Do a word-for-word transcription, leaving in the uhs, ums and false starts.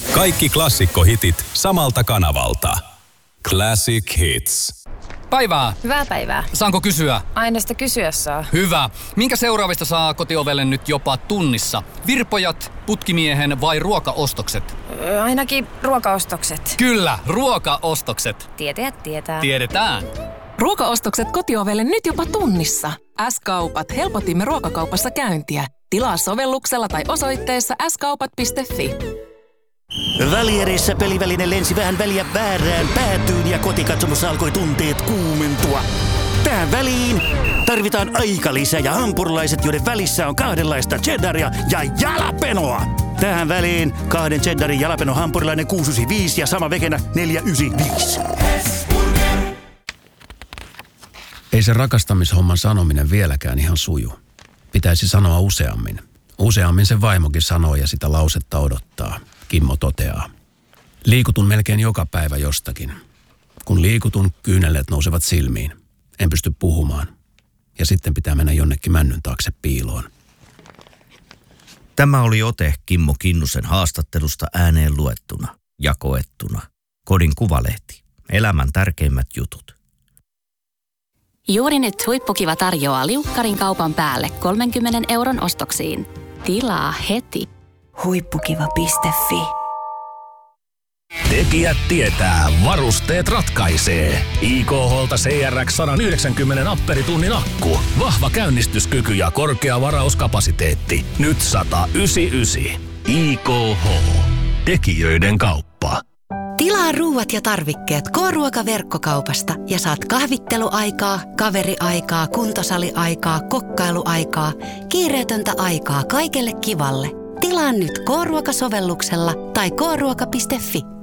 Kaikki klassikkohitit samalta kanavalta. Classic Hits. Päivää. Hyvää päivää. Saanko kysyä? Aina sitä kysyä saa. Hyvä. Minkä seuraavista saa kotiovelle nyt jopa tunnissa? Virpojat, putkimiehen vai ruokaostokset? Öö, ainakin ruokaostokset. Kyllä, ruokaostokset. Tietäjät tietää. Tiedetään. Ruokaostokset kotiovelle nyt jopa tunnissa. S-kaupat. Helpotimme ruokakaupassa käyntiä. Tilaa sovelluksella tai osoitteessa s kaupat piste f i. Väliereissä peliväline lensi vähän väliä väärään päätyyn ja kotikatsomossa alkoi tunteet kuumentua. Tähän väliin tarvitaan aikalisä ja hampurilaiset, joiden välissä on kahdenlaista cheddaria ja jalapenoa. Tähän väliin kahden cheddarin jalapeno hampurilainen kuusi yhdeksänkymmentäviisi ja sama vekenä neljä yhdeksänkymmentäviisi. Ei se rakastamishomman sanominen vieläkään ihan suju. Pitäisi sanoa useammin. Useammin se vaimokin sanoo ja sitä lausetta odottaa. Kimmo toteaa. Liikutun melkein joka päivä jostakin. Kun liikutun, kyyneleet nousevat silmiin. En pysty puhumaan. Ja sitten pitää mennä jonnekin männyn taakse piiloon. Tämä oli ote Kimmo Kinnusen haastattelusta ääneen luettuna ja koettuna. Kodin Kuvalehti. Elämän tärkeimmät jutut. Juuri nyt Huippukiva tarjoaa liukkarin kaupan päälle kolmenkymmenen euron ostoksiin. Tilaa heti. Huippukiva piste f i. Tekijät tietää, varusteet ratkaisee. I K H:lta C R X sata yhdeksänkymmentä amperitunnin akku. Vahva käynnistyskyky ja korkea varauskapasiteetti. Nyt sata yhdeksänkymmentäyhdeksän. I K H. Tekijöiden kauppa. Tilaa ruuat ja tarvikkeet K-ruoka-verkkokaupasta ja saat kahvitteluaikaa, kaveriaikaa, kuntosaliaikaa, kokkailuaikaa, kiireetöntä aikaa kaikelle kivalle. Tilaa nyt K-ruoka-sovelluksella tai k ruoka piste f i.